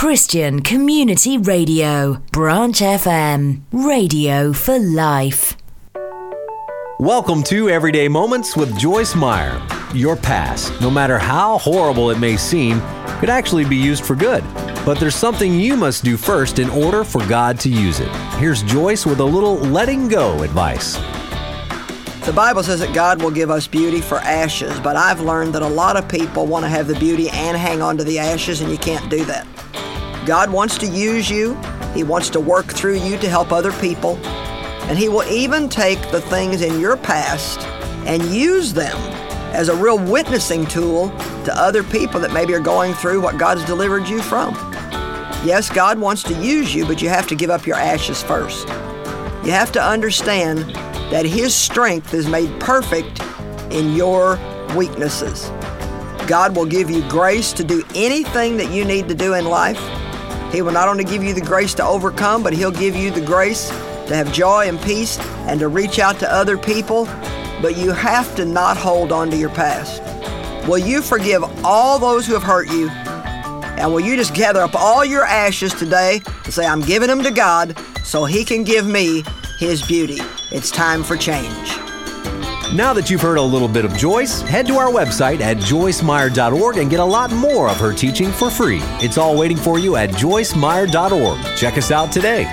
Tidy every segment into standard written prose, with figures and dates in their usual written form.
Christian Community Radio, Branch FM, radio for life. Welcome to Everyday Moments with Joyce Meyer. Your past, no matter how horrible it may seem, could actually be used for good. But there's something you must do first in order for God to use it. Here's Joyce with a little letting go advice. The Bible says that God will give us beauty for ashes, but I've learned that a lot of people want to have the beauty and hang on to the ashes, and you can't do that. God wants to use you. He wants to work through you to help other people. And He will even take the things in your past and use them as a real witnessing tool to other people that maybe are going through what God's delivered you from. Yes, God wants to use you, but you have to give up your ashes first. You have to understand that His strength is made perfect in your weaknesses. God will give you grace to do anything that you need to do in life. He will not only give you the grace to overcome, but He'll give you the grace to have joy and peace and to reach out to other people. But you have to not hold on to your past. Will you forgive all those who have hurt you? And will you just gather up all your ashes today and say, I'm giving them to God so He can give me His beauty. It's time for change. Now that you've heard a little bit of Joyce, head to our website at joycemeyer.org and get a lot more of her teaching for free. It's all waiting for you at joycemeyer.org. Check us out today.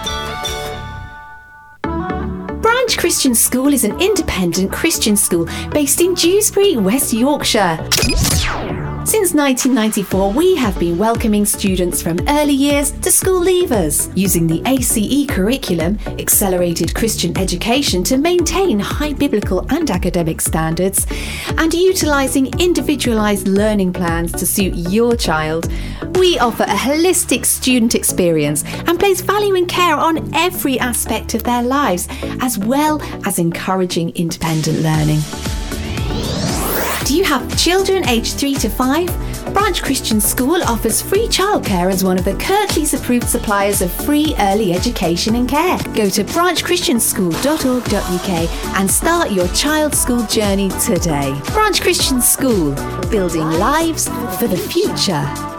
Branch Christian School is an independent Christian school based in Dewsbury, West Yorkshire. Since 1994, we have been welcoming students from early years to school leavers, using the ACE curriculum, Accelerated Christian Education, to maintain high biblical and academic standards, and utilising individualised learning plans to suit your child. We offer a holistic student experience and place value and care on every aspect of their lives, as well as encouraging independent learning. Do you have children aged 3 to 5? Branch Christian School offers free childcare as one of the Kirklees approved suppliers of free early education and care. Go to branchchristianschool.org.uk and start your child's school journey today. Branch Christian School, building lives for the future.